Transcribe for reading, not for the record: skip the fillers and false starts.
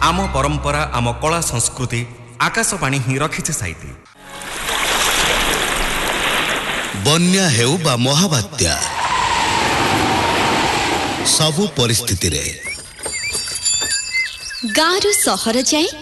आम परंपरा आम कला संस्कृति आकाशवाणी ही रखिছে साइती। बन्या हेउ बा महाबात्या सबु परिस्थिति रे गाँव सहर जाए